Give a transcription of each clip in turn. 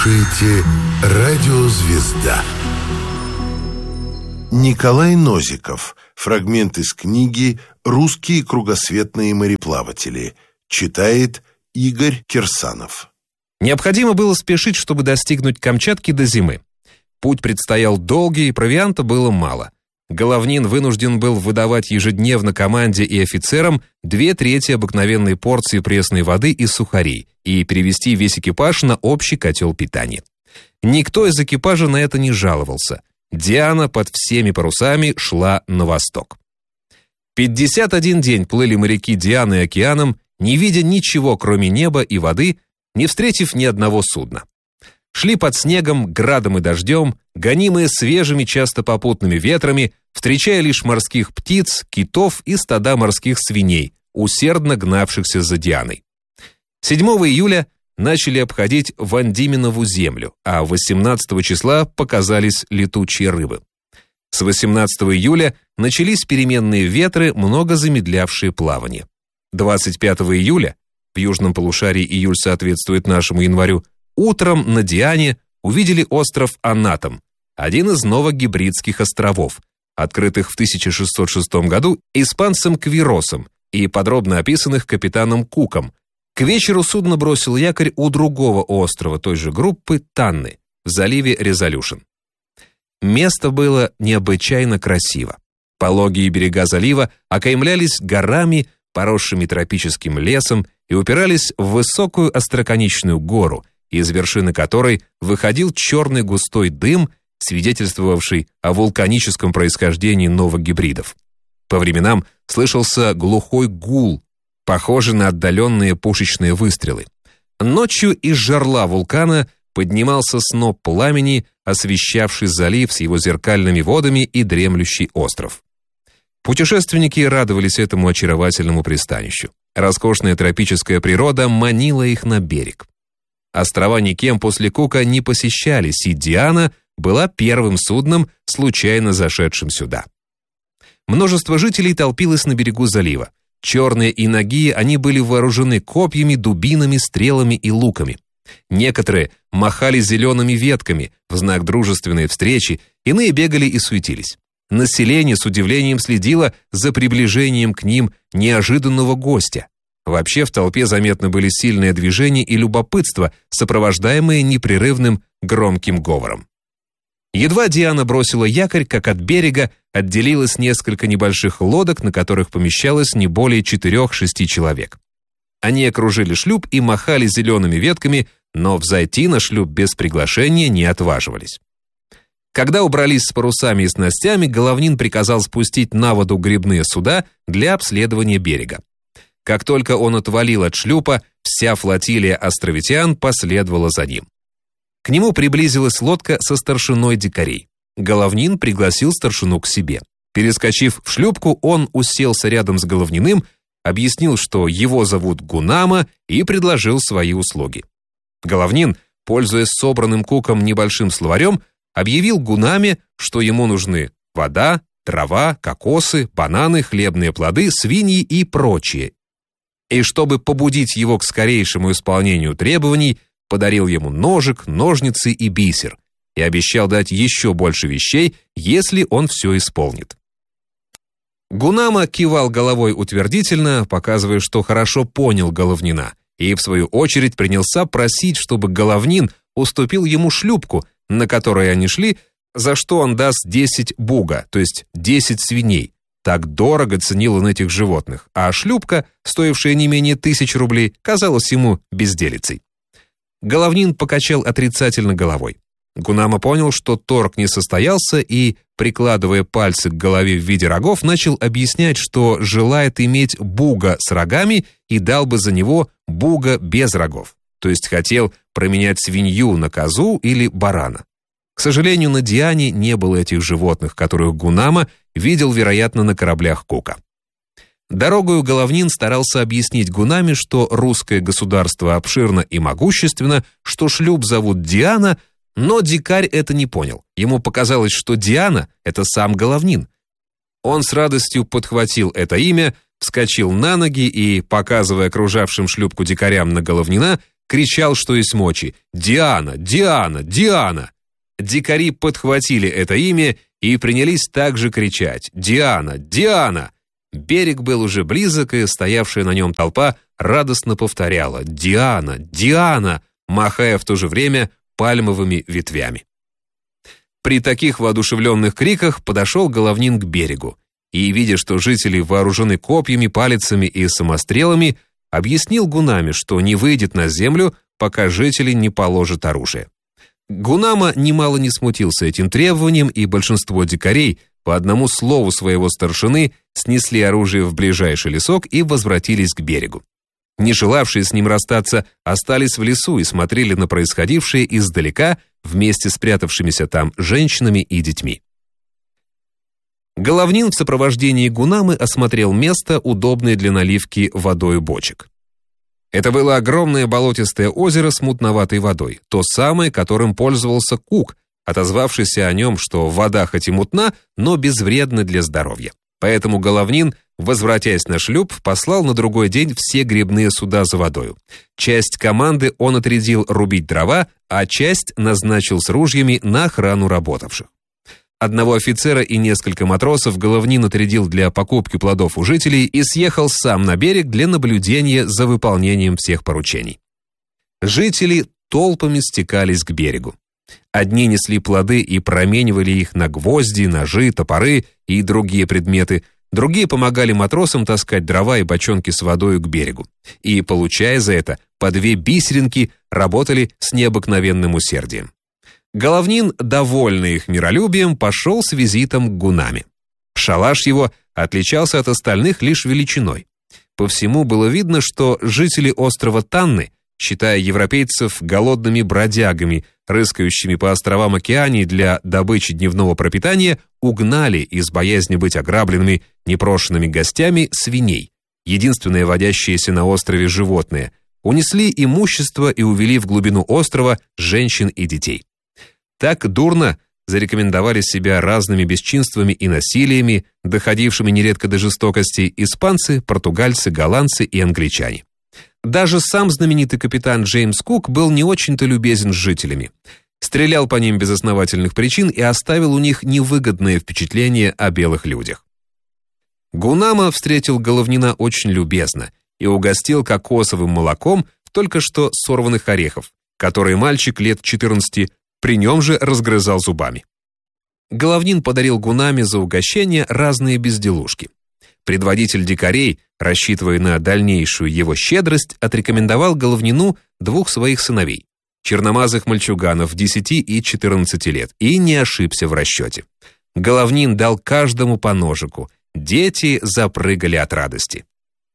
слушаете «Радио Звезда». Николай Нозиков. Фрагмент из книги «Русские кругосветные мореплаватели». Читает Игорь Кирсанов. Необходимо было спешить, чтобы достигнуть Камчатки до зимы. Путь предстоял долгий, провианта было мало. Головнин вынужден был выдавать ежедневно команде и офицерам 2/3 обыкновенной порции пресной воды и сухарей и перевести весь экипаж на общий котел питания. Никто из экипажа на это не жаловался. Диана под всеми парусами шла на восток. 51 день плыли моряки Дианы океаном, не видя ничего, кроме неба и воды, не встретив ни одного судна. Шли под снегом, градом и дождем, гонимые свежими, часто попутными ветрами, встречая лишь морских птиц, китов и стада морских свиней, усердно гнавшихся за Дианой. 7 июля начали обходить Вандиминову землю, а 18 числа показались летучие рыбы. С 18 июля начались переменные ветры, много замедлявшие плавание. 25 июля, в южном полушарии июль соответствует нашему январю, утром на Диане увидели остров Анатом, один из Новогибридских островов, открытых в 1606 году испанцем Квиросом и подробно описанных капитаном Куком. К вечеру судно бросило якорь у другого острова той же группы Танны в заливе Резолюшн. Место было необычайно красиво. Пологие берега залива окаймлялись горами, поросшими тропическим лесом, и упирались в высокую остроконечную гору, из вершины которой выходил черный густой дым, свидетельствовавший о вулканическом происхождении новогибридов. По временам слышался глухой гул, похожий на отдаленные пушечные выстрелы. Ночью из жерла вулкана поднимался сноп пламени, освещавший залив с его зеркальными водами и дремлющий остров. Путешественники радовались этому очаровательному пристанищу. Роскошная тропическая природа манила их на берег. Острова никем после Кука не посещались, и Диана была первым судном, случайно зашедшим сюда. Множество жителей толпилось на берегу залива. Черные и нагие, они были вооружены копьями, дубинами, стрелами и луками. Некоторые махали зелеными ветками в знак дружественной встречи, иные бегали и суетились. Население с удивлением следило за приближением к ним неожиданного гостя. Вообще в толпе заметны были сильное движение и любопытство, сопровождаемые непрерывным громким говором. Едва Диана бросила якорь, как от берега отделилось несколько небольших лодок, на которых помещалось не более 4-6 человек. Они окружили шлюп и махали зелеными ветками, но взойти на шлюп без приглашения не отваживались. Когда убрались с парусами и снастями, Головнин приказал спустить на воду гребные суда для обследования берега. Как только он отвалил от шлюпа, вся флотилия островитян последовала за ним. К нему приблизилась лодка со старшиной дикарей. Головнин пригласил старшину к себе. Перескочив в шлюпку, он уселся рядом с Головниным, объяснил, что его зовут Гунама, и предложил свои услуги. Головнин, пользуясь собранным Куком небольшим словарем, объявил Гунаме, что ему нужны вода, трава, кокосы, бананы, хлебные плоды, свиньи и прочее. И чтобы побудить его к скорейшему исполнению требований, подарил ему ножик, ножницы и бисер и обещал дать еще больше вещей, если он все исполнит. Гунама кивал головой утвердительно, показывая, что хорошо понял Головнина, и в свою очередь принялся просить, чтобы Головнин уступил ему шлюпку, на которой они шли, за что он даст 10 буга, то есть 10 свиней. Так дорого ценил он этих животных, а шлюпка, стоившая не менее 1000 рублей, казалась ему безделицей. Головнин покачал отрицательно головой. Гунама понял, что торг не состоялся, и, прикладывая пальцы к голове в виде рогов, начал объяснять, что желает иметь буга с рогами и дал бы за него буга без рогов, то есть хотел променять свинью на козу или барана. К сожалению, на Диане не было этих животных, которых Гунама видел, вероятно, на кораблях Кука. Дорогою Головнин старался объяснить Гунаме, что русское государство обширно и могущественно, что шлюп зовут Диана, но дикарь это не понял. Ему показалось, что Диана — это сам Головнин. Он с радостью подхватил это имя, вскочил на ноги и, показывая окружавшим шлюпку дикарям на Головнина, кричал, что есть мочи: «Диана! Диана! Диана!». Дикари подхватили это имя и принялись также кричать: «Диана! Диана!». Берег был уже близок, и стоявшая на нем толпа радостно повторяла: «Диана! Диана!», махая в то же время пальмовыми ветвями. При таких воодушевленных криках подошел Головнин к берегу и, видя, что жители вооружены копьями, палицами и самострелами, объяснил Гунаме, что не выйдет на землю, пока жители не положат оружие. Гунама немало не смутился этим требованием, и большинство дикарей по одному слову своего старшины снесли оружие в ближайший лесок и возвратились к берегу. Не желавшие с ним расстаться остались в лесу и смотрели на происходившее издалека вместе с спрятавшимися там женщинами и детьми. Головнин в сопровождении Гунамы осмотрел место, удобное для наливки водой бочек. Это было огромное болотистое озеро с мутноватой водой, то самое, которым пользовался Кук, отозвавшийся о нем, что вода хоть и мутна, но безвредна для здоровья. Поэтому Головнин, возвратясь на шлюп, послал на другой день все гребные суда за водою. Часть команды он отрядил рубить дрова, а часть назначил с ружьями на охрану работавших. Одного офицера и несколько матросов Головнин отрядил для покупки плодов у жителей и съехал сам на берег для наблюдения за выполнением всех поручений. Жители толпами стекались к берегу. Одни несли плоды и променивали их на гвозди, ножи, топоры и другие предметы, другие помогали матросам таскать дрова и бочонки с водой к берегу. И, получая за это по 2 бисеринки, работали с необыкновенным усердием. Головнин, довольный их миролюбием, пошел с визитом к Гунаме. Шалаш его отличался от остальных лишь величиной. По всему было видно, что жители острова Танны, считая европейцев голодными бродягами, рыскающими по островам Океании для добычи дневного пропитания, угнали из боязни быть ограбленными непрошенными гостями свиней, единственное водящееся на острове животное, унесли имущество и увели в глубину острова женщин и детей. Так дурно зарекомендовали себя разными бесчинствами и насилиями, доходившими нередко до жестокости, испанцы, португальцы, голландцы и англичане. Даже сам знаменитый капитан Джеймс Кук был не очень-то любезен с жителями. Стрелял по ним без основательных причин и оставил у них невыгодное впечатление о белых людях. Гунама встретил Головнина очень любезно и угостил кокосовым молоком только что сорванных орехов, которые мальчик лет 14 при нем же разгрызал зубами. Головнин подарил Гунаме за угощение разные безделушки. Предводитель дикарей, рассчитывая на дальнейшую его щедрость, отрекомендовал Головнину 2 своих сыновей, черномазых мальчуганов 10 и 14 лет, и не ошибся в расчете. Головнин дал каждому по ножику, дети запрыгали от радости.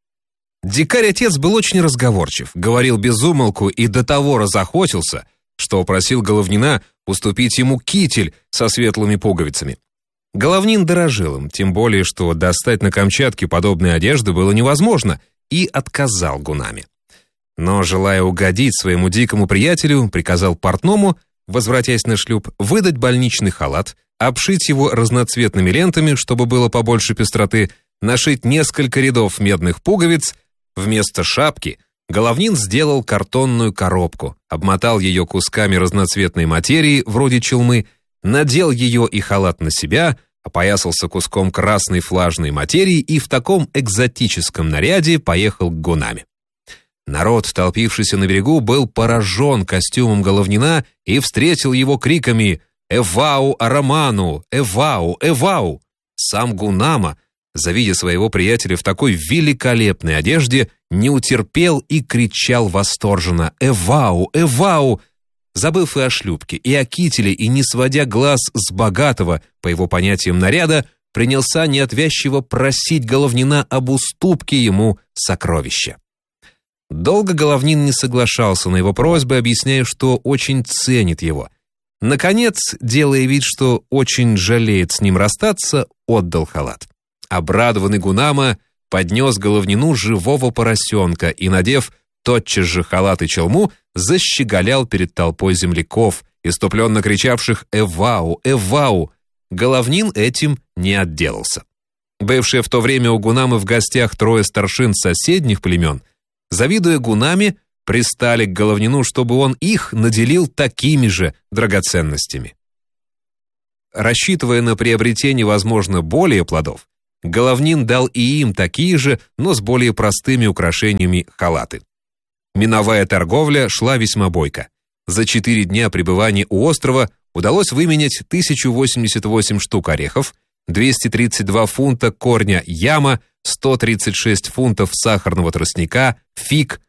Дикарь-отец был очень разговорчив, говорил без умолку и до того разохотился, что просил Головнина уступить ему китель со светлыми пуговицами. Головнин дорожил им, тем более, что достать на Камчатке подобной одежды было невозможно, и отказал Гунаме. Но, желая угодить своему дикому приятелю, приказал портному, возвратясь на шлюп, выдать больничный халат, обшить его разноцветными лентами, чтобы было побольше пестроты, нашить несколько рядов медных пуговиц, вместо шапки Головнин сделал картонную коробку, обмотал ее кусками разноцветной материи, вроде челмы, надел ее и халат на себя, опоясался куском красной флажной материи и в таком экзотическом наряде поехал к Гунаме. Народ, толпившийся на берегу, был поражен костюмом Головнина и встретил его криками «Эвау Араману! Эвау! Эвау!». Сам Гунама, завидя своего приятеля в такой великолепной одежде, не утерпел и кричал восторженно «Эвау! Эвау!», забыв и о шлюпке, и о кителе, и не сводя глаз с богатого, по его понятиям, наряда, принялся неотвязчиво просить Головнина об уступке ему сокровища. Долго Головнин не соглашался на его просьбы, объясняя, что очень ценит его. Наконец, делая вид, что очень жалеет с ним расстаться, отдал халат. Обрадованный Гунама поднес Головнину живого поросенка и, надев тотчас же халат и челму, защеголял перед толпой земляков, иступленно кричавших «Эвау! Эвау!». Головнин этим не отделался. Бывшие в то время у Гунамы в гостях 3 старшин соседних племен, завидуя Гунаме, пристали к Головнину, чтобы он их наделил такими же драгоценностями. Рассчитывая на приобретение, возможно, более плодов, Головнин дал и им такие же, но с более простыми украшениями халаты. Миновая торговля шла весьма бойко. За 4 дня пребывания у острова удалось выменять 1088 штук орехов, 232 фунта корня яма, 136 фунтов сахарного тростника, фиг,